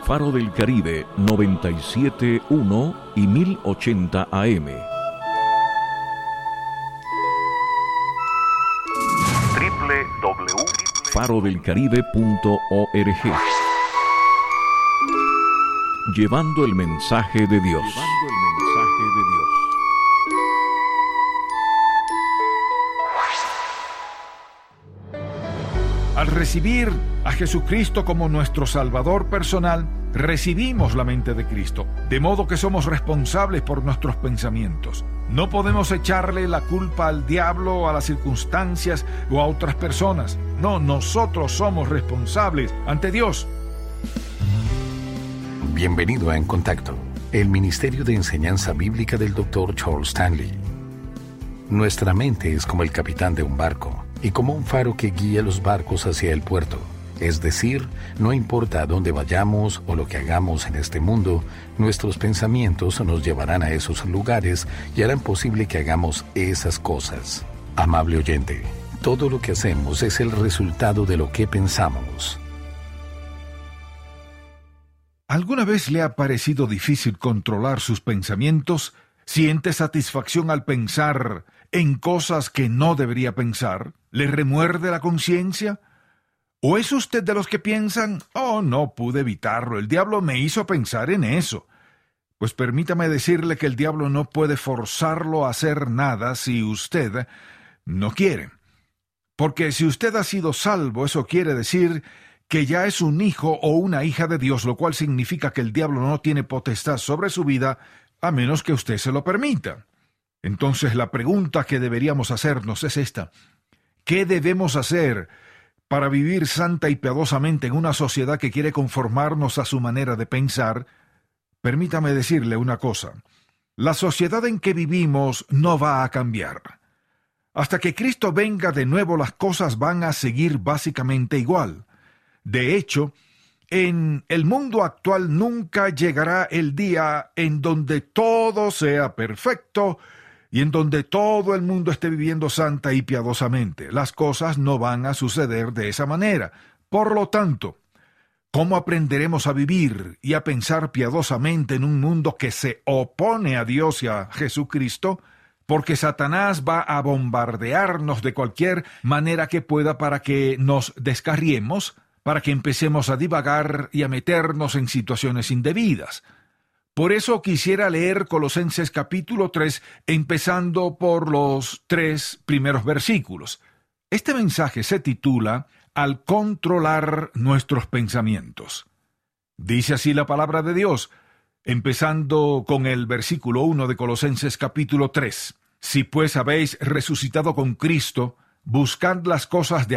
Faro del Caribe 97.1 y 1080 AM. www.farodelcaribe.org. Llevando el mensaje de Dios. Al recibir a Jesucristo como nuestro Salvador personal, recibimos la mente de Cristo, de modo que somos responsables por nuestros pensamientos. No podemos echarle la culpa al diablo, a las circunstancias o a otras personas. No, nosotros somos responsables ante Dios. Bienvenido a En Contacto, el Ministerio de Enseñanza Bíblica del Dr. Charles Stanley. Nuestra mente es como el capitán de un barco y como un faro que guía los barcos hacia el puerto. Es decir, no importa a dónde vayamos o lo que hagamos en este mundo, nuestros pensamientos nos llevarán a esos lugares y harán posible que hagamos esas cosas. Amable oyente, todo lo que hacemos es el resultado de lo que pensamos. ¿Alguna vez le ha parecido difícil controlar sus pensamientos? ¿Siente satisfacción al pensar en cosas que no debería pensar? ¿Le remuerde la conciencia? ¿O es usted de los que piensan, no pude evitarlo, el diablo me hizo pensar en eso? Pues permítame decirle que el diablo no puede forzarlo a hacer nada si usted no quiere. Porque si usted ha sido salvo, eso quiere decir que ya es un hijo o una hija de Dios, lo cual significa que el diablo no tiene potestad sobre su vida, a menos que usted se lo permita. Entonces la pregunta que deberíamos hacernos es esta: ¿qué debemos hacer para vivir santa y piadosamente en una sociedad que quiere conformarnos a su manera de pensar? Permítame decirle una cosa: la sociedad en que vivimos no va a cambiar. Hasta que Cristo venga de nuevo, las cosas van a seguir básicamente igual. De hecho, en el mundo actual nunca llegará el día en donde todo sea perfecto y en donde todo el mundo esté viviendo santa y piadosamente. Las cosas no van a suceder de esa manera. Por lo tanto, ¿cómo aprenderemos a vivir y a pensar piadosamente en un mundo que se opone a Dios y a Jesucristo? Porque Satanás va a bombardearnos de cualquier manera que pueda para que nos descarriemos, para que empecemos a divagar y a meternos en situaciones indebidas. Por eso quisiera leer Colosenses capítulo 3, empezando por los 3 primeros versículos. Este mensaje se titula Al controlar nuestros pensamientos. Dice así la palabra de Dios, empezando con el versículo 1 de Colosenses capítulo 3. Si pues habéis resucitado con Cristo, buscad las cosas de